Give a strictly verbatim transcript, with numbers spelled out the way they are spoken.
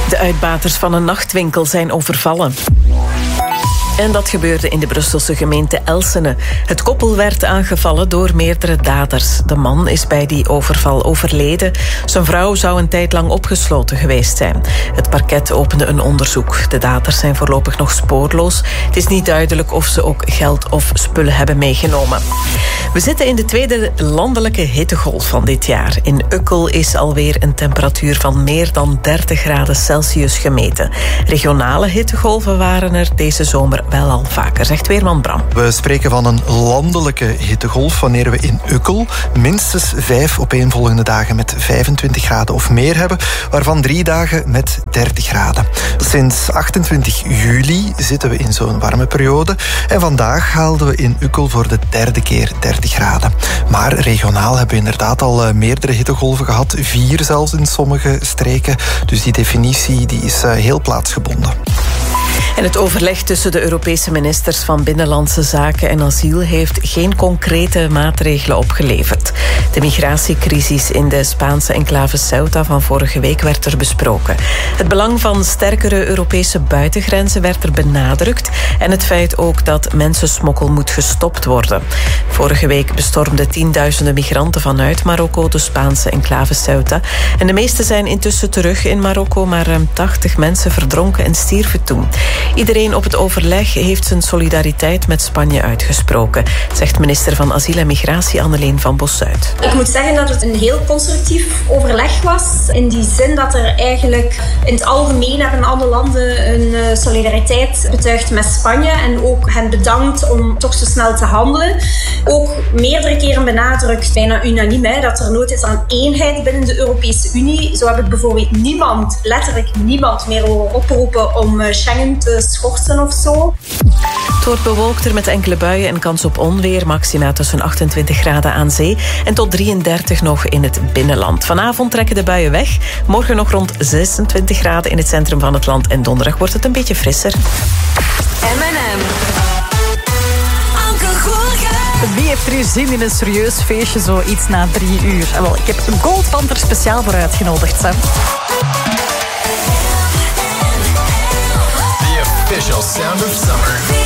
De uitbaters van een nachtwinkel zijn overvallen. En dat gebeurde in de Brusselse gemeente Elsene. Het koppel werd aangevallen door meerdere daders. De man is bij die overval overleden. Zijn vrouw zou een tijd lang opgesloten geweest zijn. Het parket opende een onderzoek. De daders zijn voorlopig nog spoorloos. Het is niet duidelijk of ze ook geld of spullen hebben meegenomen. We zitten in de tweede landelijke hittegolf van dit jaar. In Ukkel is alweer een temperatuur van meer dan dertig graden Celsius gemeten. Regionale hittegolven waren er deze zomer wel al vaker, zegt weerman Bram. We spreken van een landelijke hittegolf wanneer we in Ukkel minstens vijf opeenvolgende dagen met vijfentwintig graden of meer hebben, waarvan drie dagen met dertig graden. Sinds achtentwintig juli zitten we in zo'n warme periode en vandaag haalden we in Ukkel voor de derde keer dertig graden. Maar regionaal hebben we inderdaad al meerdere hittegolven gehad, vier zelfs in sommige streken. Dus die definitie die is heel plaatsgebonden. En het overleg tussen de Europese ministers van Binnenlandse Zaken en Asiel heeft geen concrete maatregelen opgeleverd. De migratiecrisis in de Spaanse enclave Ceuta van vorige week werd er besproken. Het belang van sterkere Europese buitengrenzen werd er benadrukt en het feit ook dat mensensmokkel moet gestopt worden. Vorige week bestormden tienduizenden migranten vanuit Marokko de Spaanse enclave Ceuta. En de meeste zijn intussen terug in Marokko, maar ruim tachtig mensen verdronken en stierven toen. Iedereen op het overleg heeft zijn solidariteit met Spanje uitgesproken, zegt minister van Asiel en Migratie Anneleen van Bossuyt. Ik moet zeggen dat het een heel constructief overleg was. In die zin dat er eigenlijk in het algemeen hebben alle landen een solidariteit betuigd met Spanje en ook hen bedankt om toch zo snel te handelen. Ook meerdere keren benadrukt, bijna unaniem, hè, dat er nood is aan eenheid binnen de Europese Unie. Zo heb ik bijvoorbeeld niemand, letterlijk niemand meer horen oproepen om Schengen te schorsen of zo. Het wordt bewolkter met enkele buien en kans op onweer. Maxima tussen achtentwintig graden aan zee en tot drieëndertig nog in het binnenland. Vanavond trekken de buien weg. Morgen nog rond zesentwintig graden in het centrum van het land. En donderdag wordt het een beetje frisser. M en M. Wie heeft er hier zin in een serieus feestje zo iets na drie uur? En wel, ik heb een Gold Band er speciaal voor uitgenodigd. Hè. The official sound of summer.